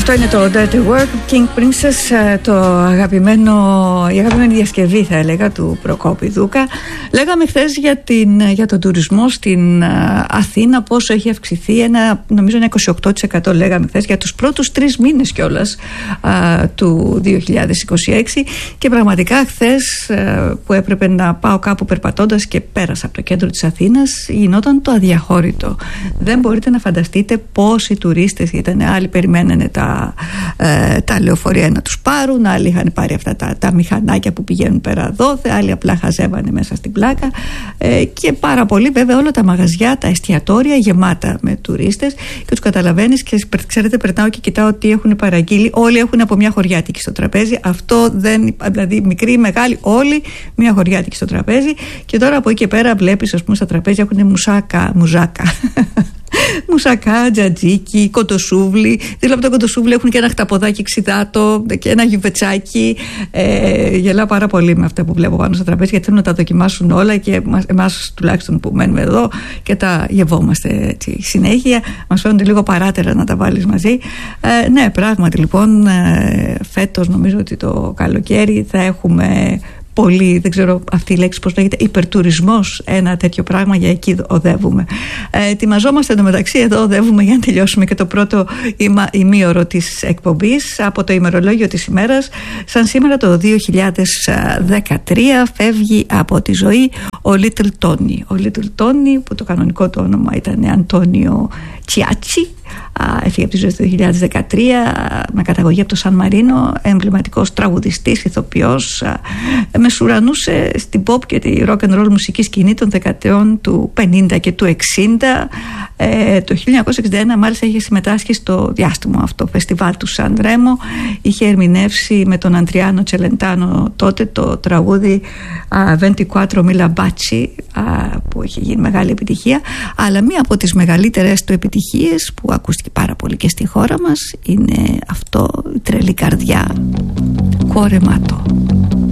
Αυτό είναι το Dirty Work, King Princess, η αγαπημένη διασκευή θα έλεγα του Προκόπη Δούκα. Λέγαμε χθες για τον τουρισμό στην Αθήνα, πόσο έχει αυξηθεί, νομίζω ένα 28% λέγαμε χθες για τους πρώτους 3 μήνες κιόλας του 2026, και πραγματικά χθες που έπρεπε να πάω κάπου περπατώντας και πέρασα από το κέντρο της Αθήνας, γινόταν το αδιαχώρητο. Δεν μπορείτε να φανταστείτε πόσοι τουρίστες ήταν. Άλλοι περιμένανε τα λεωφορεία να τους πάρουν, άλλοι είχαν πάρει αυτά τα μηχανάκια που πηγαίνουν πέρα δόθε, άλλοι απλά χαζεύανε μέσα στην πλάκα, και πάρα πολύ βέβαια όλα τα μαγαζιά, τα εστιατόρια γεμάτα με τουρίστες, και τους καταλαβαίνεις και ξέρετε, περνάω και κοιτάω τι έχουν παραγγείλει. Όλοι έχουν από μια χωριάτικη στο τραπέζι. Αυτό δεν, δηλαδή μικροί, μεγάλοι, όλοι μια χωριάτικη στο τραπέζι. Και τώρα από εκεί και πέρα βλέπεις, ας πούμε, στα τραπέζια έχουν μουζάκα. Μουσακά, τζατζίκι, κοτοσούβλι. Δηλαδή από το κοτοσούβλι έχουν και ένα χταποδάκι ξιδάτο και ένα γιουβετσάκι. Γελάω πάρα πολύ με αυτά που βλέπω πάνω στα τραπέζια, γιατί θέλουν να τα δοκιμάσουν όλα, και εμάς τουλάχιστον που μένουμε εδώ και τα γευόμαστε έτσι συνέχεια, μας φαίνονται λίγο παράτερα να τα βάλεις μαζί. Ναι, πράγματι λοιπόν, φέτος νομίζω ότι το καλοκαίρι θα έχουμε πολύ, δεν ξέρω αυτή η λέξη πώς λέγεται, υπερτουρισμός, ένα τέτοιο πράγμα, για εκεί οδεύουμε. Ετοιμαζόμαστε εντωμεταξύ, εδώ οδεύουμε για να τελειώσουμε και το πρώτο ημίωρο της εκπομπής. Από το ημερολόγιο της ημέρας, σαν σήμερα το 2013 φεύγει από τη ζωή ο Little Tony. Ο Little Tony, που το κανονικό του όνομα ήταν Αντώνιο Τσιάτσι, έφυγε από τη ζωή το 2013 με καταγωγή από το Σαν Μαρίνο, εμβληματικός τραγουδιστής, ηθοποιός, μεσουρανούσε στην pop και τη rock and roll μουσική σκηνή των δεκαετιών του 50 και του 60. Το 1961 μάλιστα είχε συμμετάσχει στο διάστημα αυτό φεστιβάλ του Σαν Ρέμο, είχε ερμηνεύσει με τον Αντριάνο Τσελεντάνο τότε το τραγούδι 24 Mila Baci, που είχε γίνει μεγάλη επιτυχία. Αλλά μία από τις μεγαλύτερες του επιτυχίες, που ακούστηκε πάρα πολύ και στη χώρα μας, είναι αυτό, η Τρελή Καρδιά, Κόρεματο.